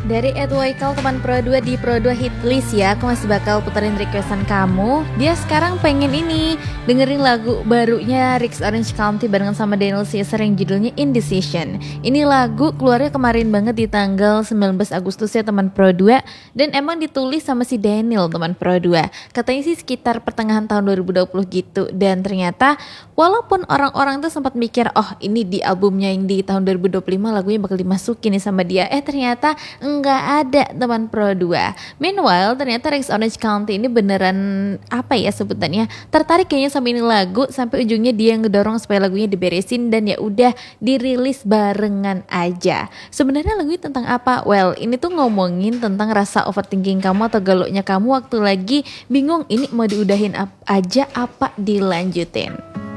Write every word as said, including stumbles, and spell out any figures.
Dari Ed Waikal teman Pro dua di Pro dua Hitlist ya. Aku masih bakal puterin requestan kamu. Dia sekarang pengen ini dengerin lagu barunya Rick's Orange County barengan sama Daniel Caesar yang judulnya Indecision. Ini lagu keluarnya kemarin banget di tanggal sembilan belas Agustus ya teman Pro dua. Dan emang ditulis sama si Daniel teman Pro dua. Katanya sih sekitar pertengahan tahun dua ribu dua puluh gitu. Dan ternyata walaupun orang-orang tuh sempat mikir, oh ini di albumnya yang di tahun dua ribu dua puluh lima lagunya bakal dimasukin nih sama dia. Eh ternyata nggak ada teman Pro dua. Meanwhile ternyata Rick's Orange County ini beneran apa ya sebutannya, tertarik kayaknya sama ini lagu sampai ujungnya dia ngedorong supaya lagunya diberesin dan ya udah dirilis barengan aja. Sebenarnya lagu ini tentang apa? Well ini tuh ngomongin tentang rasa overthinking kamu atau galaunya kamu waktu lagi bingung ini mau diudahin ap- aja apa dilanjutin.